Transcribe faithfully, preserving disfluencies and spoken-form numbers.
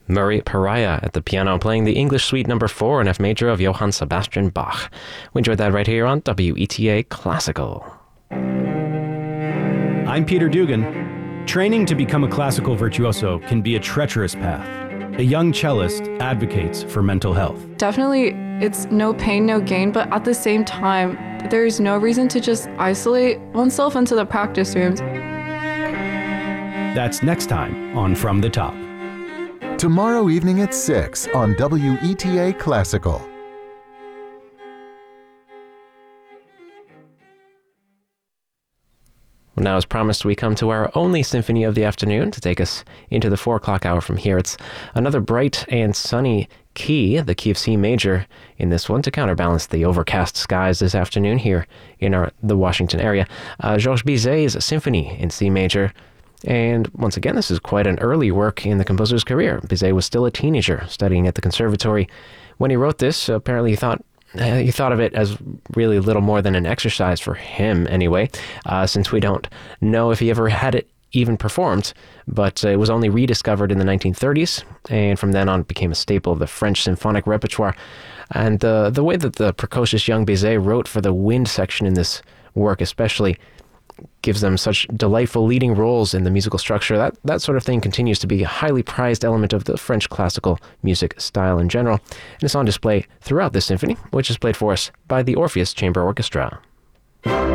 Murray Pariah at the piano playing the English Suite number four in F major of Johann Sebastian Bach. We enjoyed that right here on W E T A Classical. I'm Peter Dugan. Training to become a classical virtuoso can be a treacherous path. A young cellist advocates for mental health. Definitely, it's no pain, no gain, but at the same time, there's no reason to just isolate oneself into the practice rooms. That's next time on From the Top. Tomorrow evening at six on W E T A Classical. Well, now, as promised, we come to our only symphony of the afternoon to take us into the four o'clock hour from here. It's another bright and sunny key, the key of C major in this one, to counterbalance the overcast skies this afternoon here in our the Washington area. Uh, Georges Bizet's Symphony in C major. And once again, this is quite an early work in the composer's career. Bizet was still a teenager studying at the conservatory when he wrote this. Apparently he thought he thought of it as really little more than an exercise for him anyway, uh, since we don't know if he ever had it even performed, but uh, it was only rediscovered in the nineteen thirties, and from then on it became a staple of the French symphonic repertoire. And uh, the way that the precocious young Bizet wrote for the wind section in this work especially gives them such delightful leading roles in the musical structure. That that sort of thing continues to be a highly prized element of the French classical music style in general, and it's on display throughout this symphony, which is played for us by the Orpheus Chamber Orchestra.